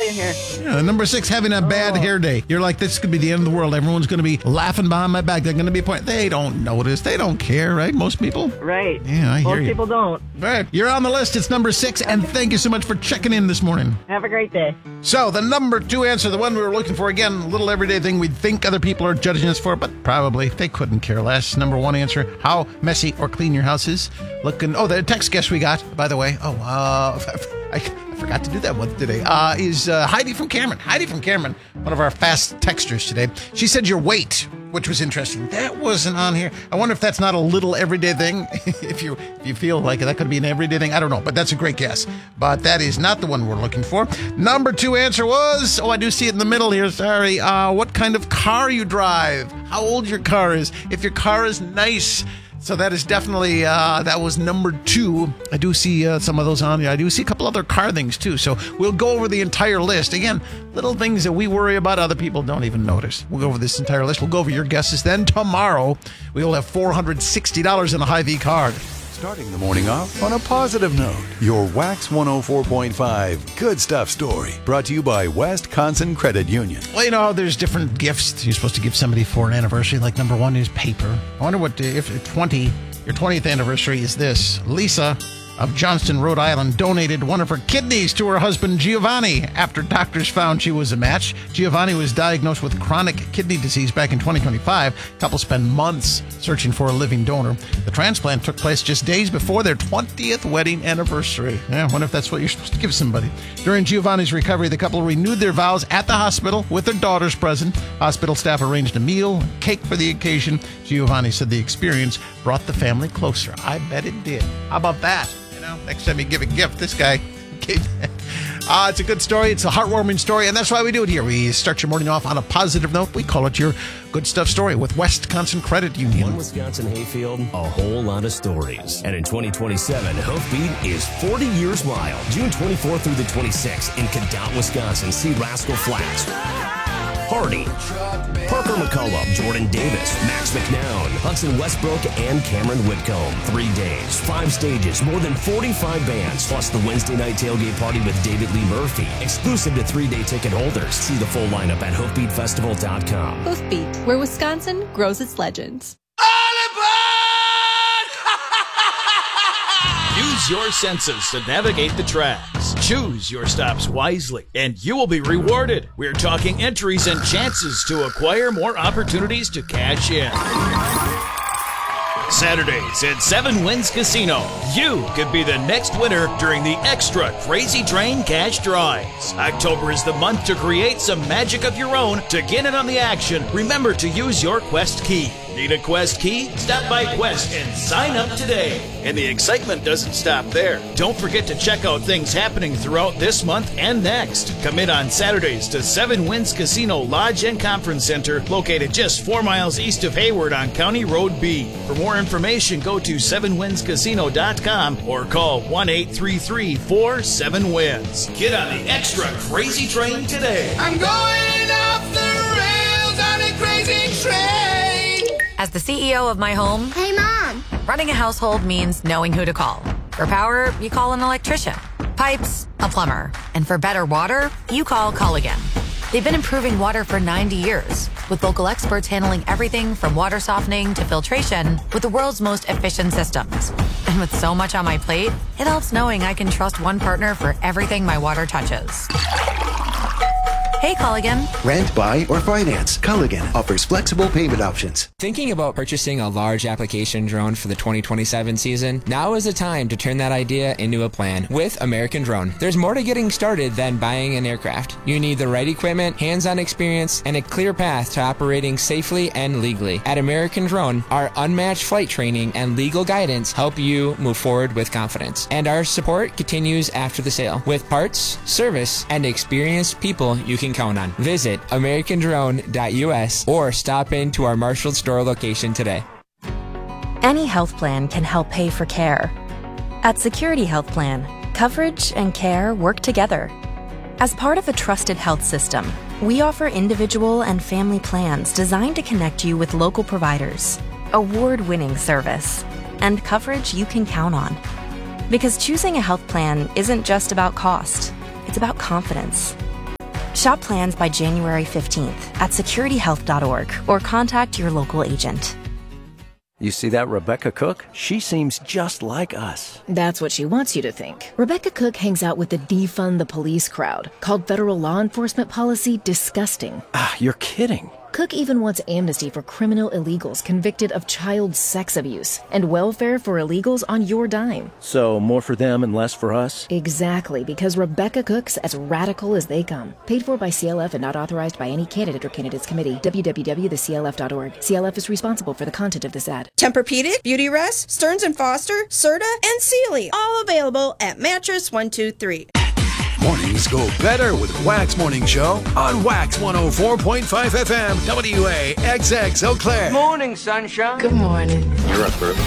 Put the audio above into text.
being here. Yeah, number 6, having a bad hair day. You're like, this could be the end of the world. Everyone's going to be laughing behind my back. They're going to be pointing. They don't notice. They don't care, right? Most people? Right. Yeah, I hear you. Most people don't. Right. You're on the list. It's number 6, and thank you so much for checking in this morning. Have a great day. So, the number 2 answer, the one we were looking for, again, a little everyday thing we'd think other people are judging us for, but probably they couldn't care less. Number 1 answer, how messy or clean your house is. The text guest we got, by the way. I forgot to do that one today. Is Heidi from Cameron. Heidi from Cameron, one of our fast texters today. She said your weight, which was interesting. That wasn't on here. I wonder if that's not a little everyday thing. if you feel like that could be an everyday thing. I don't know, but that's a great guess. But that is not the one we're looking for. Number 2 answer was, I do see it in the middle here. Sorry. What kind of car you drive? How old your car is? If your car is nice. So that is definitely, that was number 2. I do see some of those on there. I do see a couple other car things too. So we'll go over the entire list. Again, little things that we worry about, other people don't even notice. We'll go over this entire list. We'll go over your guesses. Then tomorrow, we will have $460 in a Hy-Vee card. Starting the morning off on a positive note. Your Wax 104.5 Good Stuff story. Brought to you by Wisconsin Credit Union. Well, there's different gifts you're supposed to give somebody for an anniversary. Like number 1 is paper. I wonder what, if your 20th anniversary is this. Lisa of Johnston, Rhode Island, donated one of her kidneys to her husband, Giovanni, after doctors found she was a match. Giovanni was diagnosed with chronic kidney disease back in 2025. The couple spent months searching for a living donor. The transplant took place just days before their 20th wedding anniversary. I wonder if that's what you're supposed to give somebody. During Giovanni's recovery, the couple renewed their vows at the hospital with their daughters present. Hospital staff arranged a meal and cake for the occasion. Giovanni said the experience brought the family closer. I bet it did. How about that? Next time you give a gift, this guy gave that. It's a good story. It's a heartwarming story, and that's why we do it here. We start your morning off on a positive note. We call it your Good Stuff story with Wisconsin Credit Union. One Wisconsin hayfield, a whole lot of stories. And in 2027, Hoofbeat is 40 years wild. June 24th through the 26th in Cadott, Wisconsin. See Rascal Flats, Hardy, Parker McCullough, Jordan Davis, Max McNown, Hudson Westbrook, and Cameron Whitcomb. 3 days, 5 stages, more than 45 bands, plus the Wednesday night tailgate party with David Lee Murphy. Exclusive to 3-day ticket holders. See the full lineup at hoofbeatfestival.com. Hoofbeat, where Wisconsin grows its legends. Use your senses to navigate the tracks. Choose your stops wisely, and you will be rewarded. We're talking entries and chances to acquire more opportunities to cash in. Saturdays at 7 Winds Casino. You could be the next winner during the Extra Crazy Train Cash Drawings. October is the month to create some magic of your own. To get in on the action, remember to use your Quest key. Need a Quest key? Stop by Quest and sign up today. And the excitement doesn't stop there. Don't forget to check out things happening throughout this month and next. Come in on Saturdays to 7 Winds Casino Lodge and Conference Center, located just 4 miles east of Hayward on County Road B. For more information, go to 7windscasino.com or call 1-833-47-WINS. Get on the Extra Crazy Train today. I'm going off the rails on a crazy train. As the CEO of my home, hey, Mom, running a household means knowing who to call. For power, you call an electrician. Pipes, a plumber. And for better water, you call Culligan. They've been improving water for 90 years, with local experts handling everything from water softening to filtration with the world's most efficient systems. And with so much on my plate, it helps knowing I can trust one partner for everything my water touches. Hey, Culligan. Rent, buy, or finance. Culligan offers flexible payment options. Thinking about purchasing a large application drone for the 2027 season? Now is the time to turn that idea into a plan with American Drone. There's more to getting started than buying an aircraft. You need the right equipment, hands-on experience, and a clear path to operating safely and legally. At American Drone, our unmatched flight training and legal guidance help you move forward with confidence. And our support continues after the sale with parts, service, and experienced people you can count on. Visit americandrone.us or stop into our Marshall store location today. Any health plan can help pay for care. At Security Health Plan, coverage and care work together. As part of a trusted health system, we offer individual and family plans designed to connect you with local providers, award-winning service, and coverage you can count on. Because choosing a health plan isn't just about cost, it's about confidence. Shop plans by January 15th at securityhealth.org or contact your local agent. You see that Rebecca Cook? She seems just like us. That's what she wants you to think. Rebecca Cook hangs out with the defund the police crowd, called federal law enforcement policy disgusting. Ah, you're kidding. Cook even wants amnesty for criminal illegals convicted of child sex abuse and welfare for illegals on your dime. So more for them and less for us? Exactly, because Rebecca Cook's as radical as they come. Paid for by CLF and not authorized by any candidate or candidates committee. www.theclf.org. CLF is responsible for the content of this ad. Tempur-Pedic, Beautyrest, Stearns & Foster, Serta, and Sealy. All available at Mattress 123. Mornings go better with Wax Morning Show on Wax 104.5 FM, WAXX Eau Claire. Morning, sunshine. Good morning. You're up, Bert.